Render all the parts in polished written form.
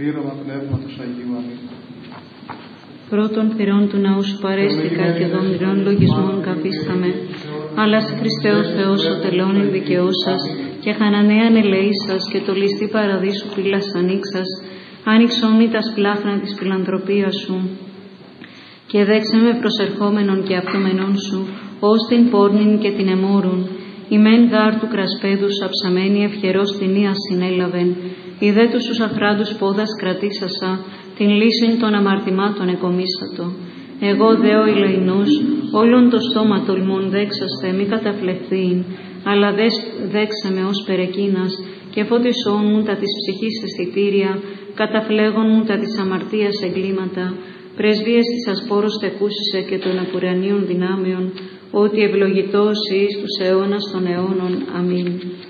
πλήρωμα Πνεύματος Αγίου. Αμήν. Πρώτων θυρών του ναού σου παρέστηκα και δομηρών λογισμών καφίσταμε. Αλλά σε Χριστέ ο Θεός ο τελώνην δικαιώσας και χανανέαν ελεήσας και το ληστή παραδείσου πύλας ανοίξας, άνοιξον ή τα σπλάχνα της φιλανθρωπίας σου. Και δέξε με προσερχόμενον και αυτομενών σου, ως την πόρνην και την εμόρουν. Η μεν γάρ του κρασπέδους αψαμένη ευχερός την ία συνέλαβεν. Η δε τους τους αχράντους πόδας κρατήσασα, την λύσιν των αμαρτημάτων εκομίσατο. Εγώ δε ο ηλεηνός, όλον το στόμα τολμών δέξαστε μη καταφλεχθείν, αλλά δέξε με ως περεκίνας και φώτισόν μου τα της ψυχής αισθητήρια, καταφλέγον μου τα της αμαρτίας εγκλήματα, πρεσβείες της ασπόρος τεκούσισε και των απουρανίων δυνάμεων, ότι ευλογητός εις τους αιώνας των αιώνων. Αμήν.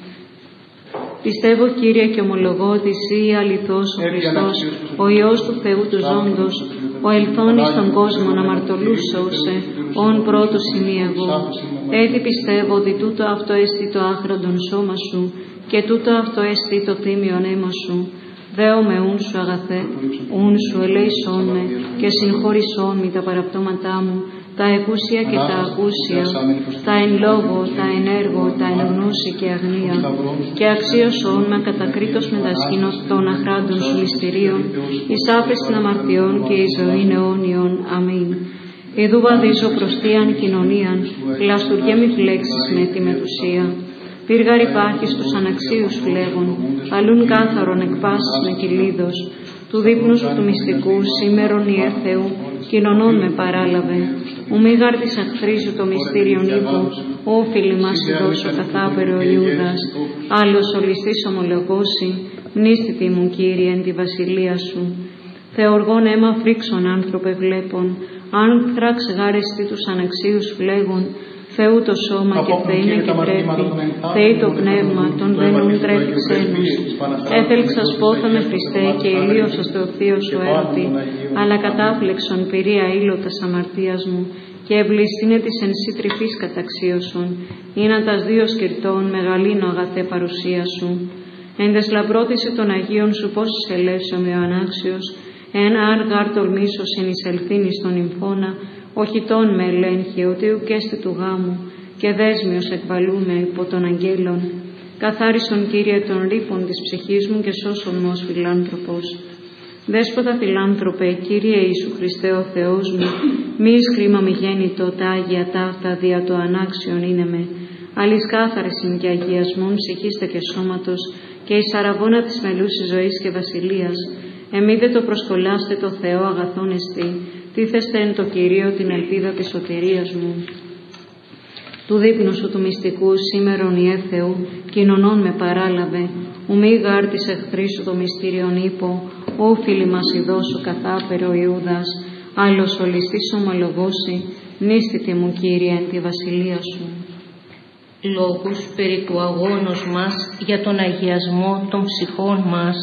Πιστεύω, Κύριε, και ομολογώ ότι Συ αληθώς ο Χριστός, ο Υιός του Θεού του Ζώντος, ο ελθόν εις τον κόσμο να μαρτωλούσωσε, ον πρώτος ημί εγώ. Έτσι πιστεύω ότι τούτο αυτό εστί το άχραντον σώμα σου και τούτο αυτό εστί το τίμιον αίμα σου. Δέω με ούν σου αγαθέ, ούν σου ελέησόν με και συγχώρησόν με τα παραπτώματά μου, τα εκούσια και τα ακούσια, τα εν λόγω, τα εν έργο, τα εν γνώση και αγνία, και αξίωσόν με κατακρίτως με τα σχήνος των αχράντων σου μυστηρίων, εις άπεστην αμαρτιών και εις ζωήν αιώνιον. Αμήν. Ιδού βαδίζω προς τίαν κοινωνίαν, λαστουργέ μη φλέξεις με τη μετουσία. Πύργαρ υπάρχει στους αναξίους φλέγων, αλλούν κάθαρον εκπάσεις με κυλίδος, του δείπνου σου του μυστικού, σήμερον ιερ Θεού, κοινωνών με παράλαβε. Ουμίγαρ της αχθρίζου το μυστήριον ύπο, όφιλη μας δώσω καθάπερο Ιούδας, άλλος ο ληστής ομολογώσει, μνήστητη μου Κύριε εν τη βασιλεία σου. Θεοργών αίμα φρίξον άνθρωπε βλέπων, αν θράξ γάρεστη τους αναξίους φλέγων, Θεού το σώμα και Θεήνε και πρέπει, Θεή το πνεύμα, τον δένουν τρέφει ξένους. Έθελξας πόθα με Χριστέ και ηλίωσας το θείο σου έρωτη, αλλά κατάπλεξον πυρία ήλωτας αμαρτίας μου, και ευλιστήνε της εν σύ τρυφής καταξίωσον, είναι τας δύο σκυρτών μεγαλύνω αγαθέ παρουσία σου. Εν τες λαμπρότηση των Αγίων σου πόσους ελεύσομαι ο ανάξιος, εν άργαρ τολμήσος εν εισελθύνης των νυμφώνα, οχητών με ελέγχει, ότι ουκέστη του γάμου, και δέσμιος εκβαλούμε υπό των αγγέλων. Καθάρισον, Κύριε, των ρήπων της ψυχής μου και σώσον μου ως φιλάνθρωπος. Δέσποτα φιλάνθρωπε, Κύριε Ιησού Χριστέ ο Θεός μου, μη εις κρίμα μη γέννητο τα Άγια ταύτα δια το ανάξιον είναι με. Αλλης κάθαρσιν και αγιασμόν ψυχήστε και σώματος, και εις αραβώνα της μελούσης ζωής και βασιλείας. Εμεί δε το προσκολάστε το Θεό αγαθόν εστί, τίθεστε εν το Κυρίο την ελπίδα της σωτηρίας μου. Του δείπνου σου του μυστικού σήμερον ιε Θεού, κοινωνών με παράλαβε, ουμή γάρ της εχθρής σου το μυστήριον ύπο, όφιλη μας ειδώσου καθάπερο Ιούδας, άλλος ο ληστής ομολογώσει, μνήστητη μου Κύριε εν τη βασιλεία σου. Λόγους περί του αγώνος μας για τον αγιασμό των ψυχών μας,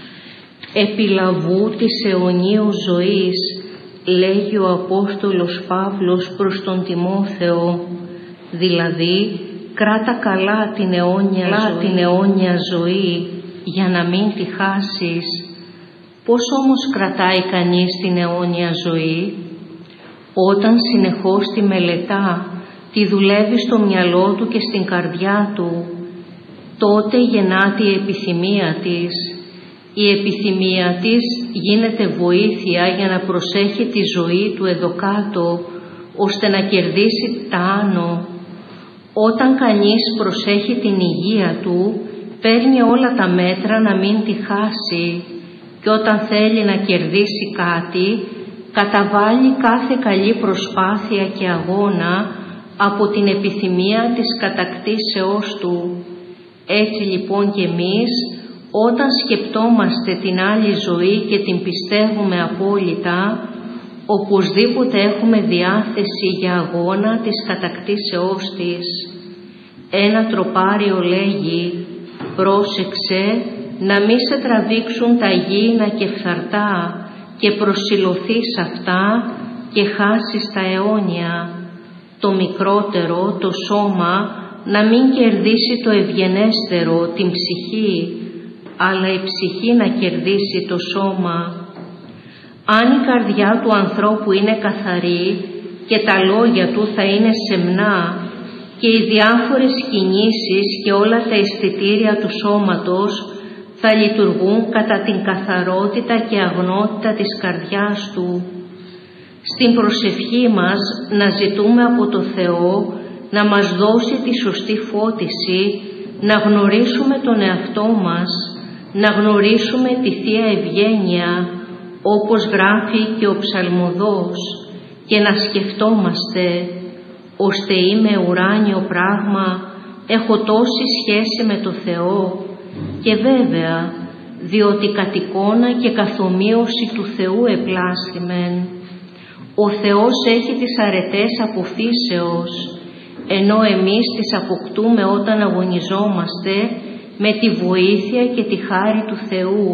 επιλαβού της αιωνίου ζωής, λέγει ο Απόστολος Παύλος προς τον Τιμόθεο, δηλαδή κράτα καλά την αιώνια ζωή για να μην τη χάσεις. Πώς όμως κρατάει κανείς την αιώνια ζωή? Όταν συνεχώς τη μελετά, τη δουλεύει στο μυαλό του και στην καρδιά του, τότε γεννάται η επιθυμία της. Η επιθυμία της γίνεται βοήθεια για να προσέχει τη ζωή του εδώ κάτω, ώστε να κερδίσει τα άνω. Όταν κανείς προσέχει την υγεία του, παίρνει όλα τα μέτρα να μην τη χάσει, και όταν θέλει να κερδίσει κάτι, καταβάλει κάθε καλή προσπάθεια και αγώνα από την επιθυμία της κατακτήσεώς του. Έτσι λοιπόν και εμείς, όταν σκεπτόμαστε την άλλη ζωή και την πιστεύουμε απόλυτα, οπωσδήποτε έχουμε διάθεση για αγώνα της κατακτήσεώς της. Ένα τροπάριο λέγει, πρόσεξε να μη σε τραβήξουν τα γήινα και φθαρτά και προσιλωθείς αυτά και χάσεις τα αιώνια. Το μικρότερο, το σώμα, να μην κερδίσει το ευγενέστερο, την ψυχή. αλλά η ψυχή να κερδίσει το σώμα. Αν η καρδιά του ανθρώπου είναι καθαρή και τα λόγια του θα είναι σεμνά και οι διάφορες κινήσεις και όλα τα αισθητήρια του σώματος θα λειτουργούν κατά την καθαρότητα και αγνότητα της καρδιάς του. Στην προσευχή μας να ζητούμε από το Θεό να μας δώσει τη σωστή φώτιση, να γνωρίσουμε τον εαυτό μας, να γνωρίσουμε τη Θεία Ευγένεια, όπως γράφει και ο Ψαλμοδός, και να σκεφτόμαστε, ώστε είμαι ουράνιο πράγμα, έχω τόση σχέση με το Θεό, και βέβαια, διότι κατ' εικόνα και καθομοίωση του Θεού επλάσθημεν. Ο Θεός έχει τις αρετές από φύσεως, ενώ εμείς τις αποκτούμε όταν αγωνιζόμαστε με τη βοήθεια και τη χάρη του Θεού.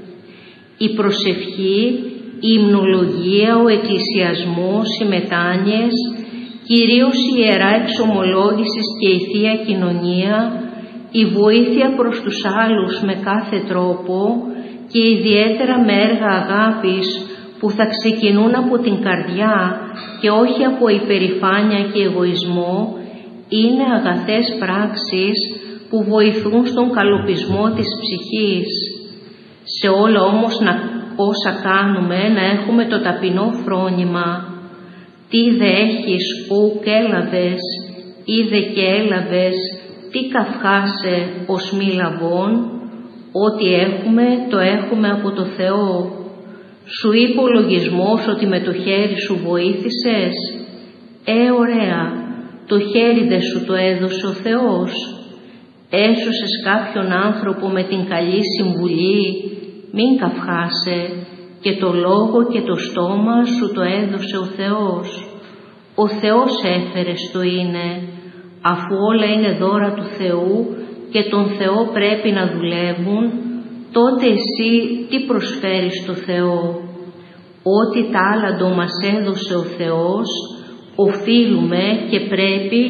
Η προσευχή, η υμνολογία, ο εκκλησιασμός, οι μετάνοιες, κυρίως η Ιερά Εξομολόγησης και η Θεία Κοινωνία, η βοήθεια προς τους άλλους με κάθε τρόπο και ιδιαίτερα με έργα αγάπης που θα ξεκινούν από την καρδιά και όχι από υπερηφάνεια και εγωισμό, είναι αγαθές πράξεις που βοηθούν στον καλοπισμό της ψυχής. Σε όλα όμως όσα κάνουμε να έχουμε το ταπεινό φρόνημα. Τι δε έχεις, ουκ έλαβες, είδε και έλαβες, τι καυχάσαι ως μη λαβών, ό,τι έχουμε το έχουμε από το Θεό. Σου είπε ο λογισμός ότι με το χέρι σου βοήθησες. Ωραία, το χέρι δε σου το έδωσε ο Θεός. Έσωσες κάποιον άνθρωπο με την καλή συμβουλή, μην καυχάσαι, και το λόγο και το στόμα σου το έδωσε ο Θεός. Ο Θεός έφερε στο είναι, αφού όλα είναι δώρα του Θεού και τον Θεό πρέπει να δουλεύουν, τότε εσύ τι προσφέρεις στο Θεό? Ό,τι τάλαντο μας έδωσε ο Θεός, οφείλουμε και πρέπει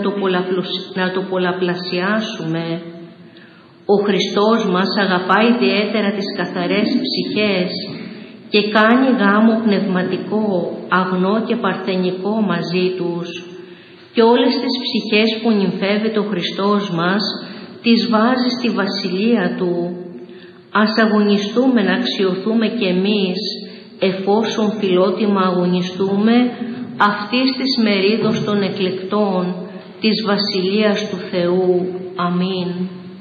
να το πολλαπλασιάσουμε. Ο Χριστός μας αγαπάει ιδιαίτερα τις καθαρές ψυχές και κάνει γάμο πνευματικό, αγνό και παρθενικό μαζί τους, και όλες τις ψυχές που νυμφεύεται ο Χριστός μας τις βάζει στη βασιλεία Του. Ας αγωνιστούμε να αξιωθούμε κι εμείς, εφόσον φιλότιμα αγωνιστούμε, αυτής της μερίδος των εκλεκτών της βασιλείας του Θεού. Αμήν.